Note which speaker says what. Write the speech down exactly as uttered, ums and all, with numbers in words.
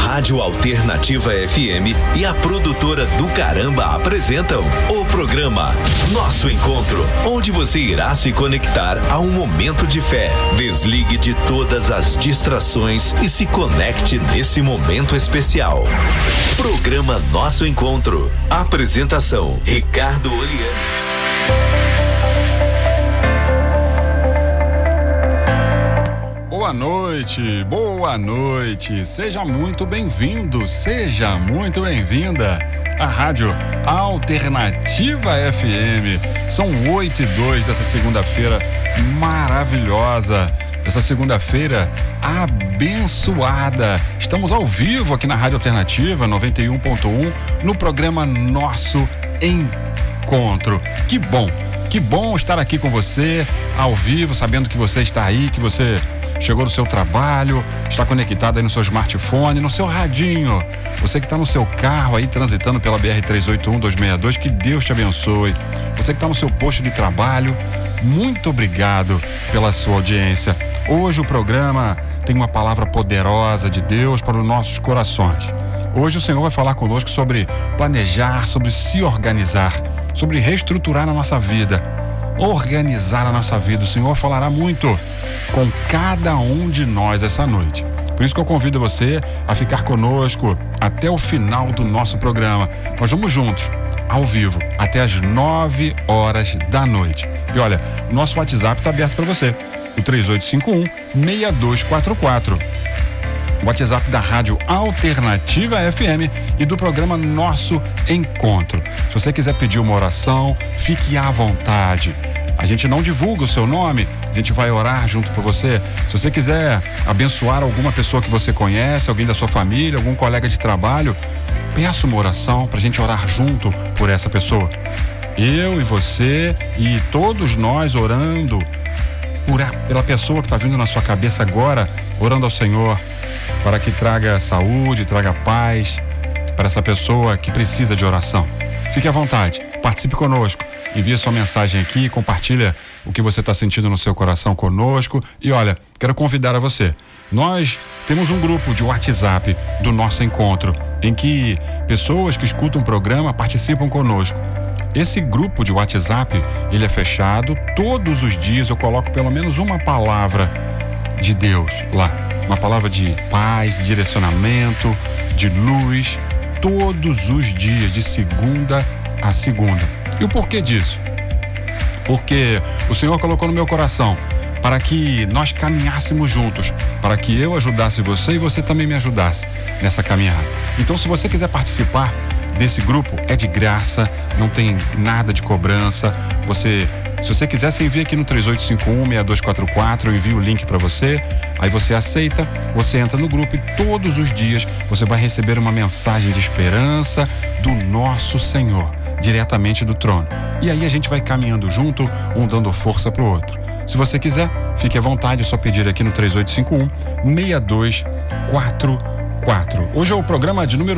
Speaker 1: Rádio Alternativa F M e a produtora do Caramba apresentam o programa Nosso Encontro, onde você irá se conectar a um momento de fé. Desligue de todas as distrações e se conecte nesse momento especial. Programa Nosso Encontro. Apresentação: Ricardo Oliani.
Speaker 2: Boa noite, boa noite, seja muito bem-vindo, seja muito bem-vinda à Rádio Alternativa F M. São oito e dois dessa segunda-feira maravilhosa, dessa segunda-feira abençoada. Estamos ao vivo aqui na Rádio Alternativa noventa e um ponto um no programa Nosso Encontro. Que bom, que bom estar aqui com você ao vivo, sabendo que você está aí, que você chegou no seu trabalho, está conectado aí no seu smartphone, no seu radinho. Você que está no seu carro aí, transitando pela B R três oito um dois seis dois, que Deus te abençoe. Você que está no seu posto de trabalho, muito obrigado pela sua audiência. Hoje o programa tem uma palavra poderosa de Deus para os nossos corações. Hoje o Senhor vai falar conosco sobre planejar, sobre se organizar, sobre reestruturar a nossa vida, organizar a nossa vida. O Senhor falará muito com cada um de nós essa noite. Por isso que eu convido você a ficar conosco até o final do nosso programa. Nós vamos juntos, ao vivo, até as nove horas da noite. E olha, o nosso WhatsApp está aberto para você, o três oito cinco um, seis dois quatro quatro. O WhatsApp da Rádio Alternativa F M e do programa Nosso Encontro. Se você quiser pedir uma oração, fique à vontade. A gente não divulga o seu nome, a gente vai orar junto por você. Se você quiser abençoar alguma pessoa que você conhece, alguém da sua família, algum colega de trabalho, peça uma oração para a gente orar junto por essa pessoa. Eu e você e todos nós orando por a, pela pessoa que está vindo na sua cabeça agora, orando ao Senhor para que traga saúde, traga paz para essa pessoa que precisa de oração. Fique à vontade, participe conosco. Envie sua mensagem aqui, compartilha o que você está sentindo no seu coração conosco. E olha, quero convidar a você. Nós temos um grupo de WhatsApp do Nosso Encontro, em que pessoas que escutam o programa participam conosco. Esse grupo de WhatsApp, ele é fechado. Todos os dias eu coloco pelo menos uma palavra de Deus lá. Uma palavra de paz, de direcionamento, de luz. Todos os dias, de segunda a segunda. E o porquê disso? Porque o Senhor colocou no meu coração para que nós caminhássemos juntos, para que eu ajudasse você e você também me ajudasse nessa caminhada. Então, se você quiser participar desse grupo, é de graça, não tem nada de cobrança. Você, se você quiser, você envia aqui no três oito cinco um, seis dois quatro quatro, eu envio o link para você, aí você aceita, você entra no grupo e todos os dias você vai receber uma mensagem de esperança do nosso Senhor, diretamente do trono. E aí a gente vai caminhando junto, um dando força pro outro. Se você quiser, fique à vontade, é só pedir aqui no três oito cinco um, seis dois quatro quatro. Hoje é o programa de número